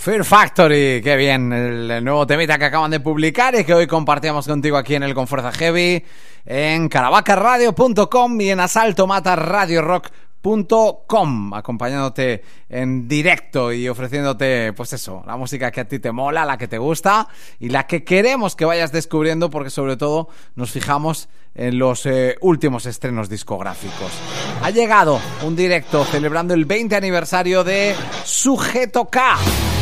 Fear Factory, qué bien, el nuevo temita que acaban de publicar y que hoy compartíamos contigo aquí en el Con Fuerza Heavy, en caravacarradio.com y en asaltomataradiorock.com, acompañándote en directo y ofreciéndote, pues eso, la música que a ti te mola, la que te gusta y la que queremos que vayas descubriendo, porque sobre todo nos fijamos en los últimos estrenos discográficos. Ha llegado un directo celebrando el 20 aniversario de Sujeto K.